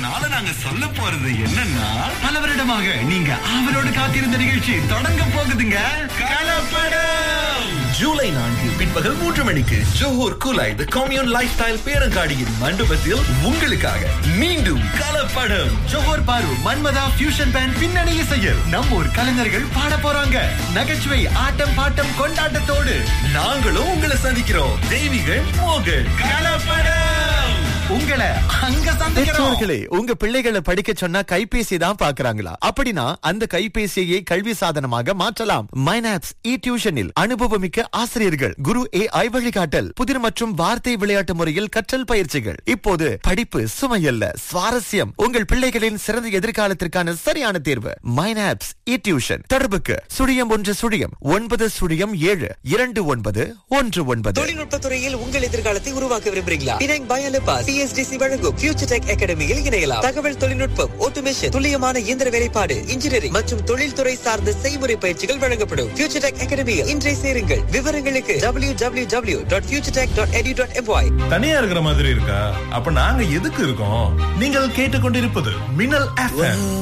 அதனால நாங்க சொல்ல போறது என்னன்னா, பல வருடமாக நீங்க அவரோடு காத்திருந்த நிகழ்ச்சி தொடங்க போகுதுங்க. கலப்படம் ஜூலை 4 பிற்பகல் 3 மணிக்கு ஜோஹர் குலாய் தி கம்யூன் லைஃப் ஸ்டைல் பேரங்காடியின் மண்டபத்தில் உங்களுக்காக மீண்டும் கலப்படம். ஜோஹர் பாரு மன்மதா ஃபியூஷன் பேண்ட் பின்னணி இசையில் நம்ம ஊர் கலைஞர்கள் பாட போறாங்க. நகைச்சுவை, ஆட்டம் பாட்டம் கொண்டாட்டத்தோடு நாங்களும் உங்களை சந்திக்கிறோம். தெய்வீகள் மோகன். கலப்படம் உங்களை அங்க சந்திக்கிறோம். பெற்றோர்களே, உங்க பிள்ளைகளை படிக்க சொன்னா கைபேசி தான் பாக்குறாங்களா? அப்படின்னா அந்த கைபேசியை கல்வி சாதனமாக மாற்றலாம். மைனாப்ஸ் டியூஷனில் அனுபவமிக்க ஆசிரியர்கள், குரு AI வழிகாட்டல், புதிர் மற்றும் வார்த்தை விளையாட்டு முறையில் கற்றல் பயிற்சிகள். இப்போது படிப்பு சுமையல்ல, சுவாரஸ்யம். உங்கள் பிள்ளைகளின் சிறந்த எதிர்காலத்திற்கான சரியான தேர்வு மைனாப்ஸ் டியூஷன். தொடர்புக்கு 0109 தொழில்நுட்ப துறையில் உங்கள் எதிர்காலத்தை உருவாக்க விரும்புகிறீங்களா? பினாங் பயாலபா CSDC வழங்கும் ஃபியூச்சர் டெக் அகாடமியில் இணையலாம். தகவல் தொழில்நுட்பம், ஆட்டோமேஷன், துல்லியமான இயந்திர வேலைப்பாடு, இன்ஜினியரிங் மற்றும் தொழில்துறை சார்ந்த செய்முறை பயிற்சிகள் வழங்கப்படும். ஃபியூச்சர் டெக் அகாடமியில் இன்றைய சேருங்கள். விவரங்களுக்கு www.futuretech.edu.my. தனியா இருக்கிற மாதிரி இருக்கா? அப்ப நாங்க எதுக்கு இருக்கோம்? நீங்கள் கேட்டுக்கொண்டிருப்பது மின்னல் FM.